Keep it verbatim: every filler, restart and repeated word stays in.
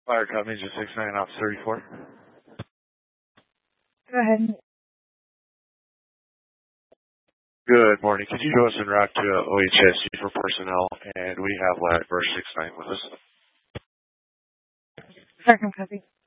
Fire Company, just six nine off thirty-four. Go ahead. Good morning. Could you go us en route to O H S U for personnel? And we have Lat Verse six nine with us. Second copy.